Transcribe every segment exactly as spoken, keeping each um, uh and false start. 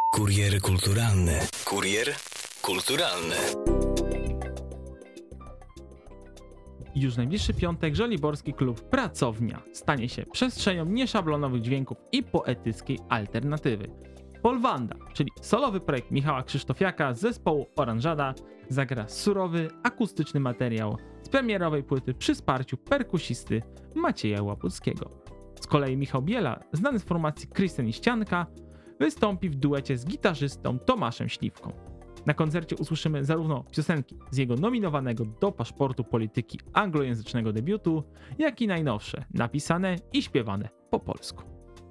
Kurier kulturalny. Kurier kulturalny. Już w najbliższy piątek żoliborski klub Pracownia stanie się przestrzenią nieszablonowych dźwięków i poetyckiej alternatywy. Paul Wanda, czyli solowy projekt Michała Krzysztofiaka z zespołu Oranżada, zagra surowy, akustyczny materiał z premierowej płyty przy wsparciu perkusisty Macieja Łapuckiego. Z kolei Michał Biela, znany z formacji Krystian i Ścianka, wystąpi w duecie z gitarzystą Tomaszem Śliwką. Na koncercie usłyszymy zarówno piosenki z jego nominowanego do paszportu polityki anglojęzycznego debiutu, jak i najnowsze, napisane i śpiewane po polsku.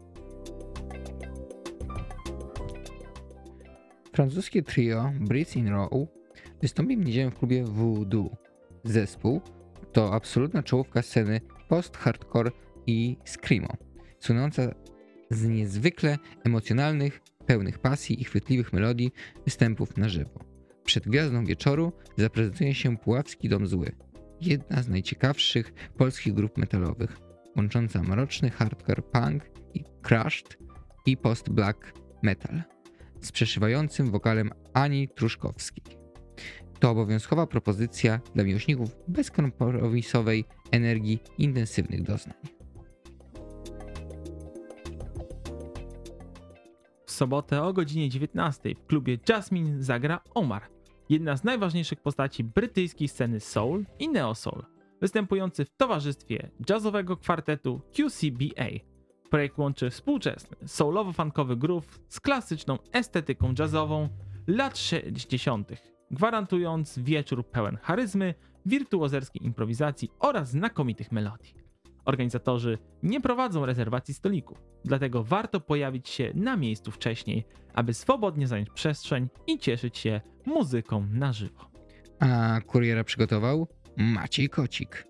Francuskie trio Brits in Row wystąpi w niedzielę w klubie Voodoo. Zespół to absolutna czołówka sceny post-hardcore i screamo, słynąca z niezwykle emocjonalnych, pełnych pasji i chwytliwych melodii występów na żywo. Przed gwiazdą wieczoru zaprezentuje się Puławski Dom Zły, jedna z najciekawszych polskich grup metalowych, łącząca mroczny hardcore punk i crushed i post-black metal z przeszywającym wokalem Ani Truszkowskiej. To obowiązkowa propozycja dla miłośników bezkompromisowej energii i intensywnych doznań. W sobotę o godzinie dziewiętnastej w klubie Jasmine zagra Omar, jedna z najważniejszych postaci brytyjskiej sceny soul i neo-soul, występujący w towarzystwie jazzowego kwartetu Q C B A. Projekt łączy współczesny, soulowo-funkowy groove z klasyczną estetyką jazzową lat sześćdziesiątych, gwarantując wieczór pełen charyzmy, wirtuozerskiej improwizacji oraz znakomitych melodii. Organizatorzy nie prowadzą rezerwacji stolików, dlatego warto pojawić się na miejscu wcześniej, aby swobodnie zająć przestrzeń i cieszyć się muzyką na żywo. A kuriera przygotował Maciej Kocik.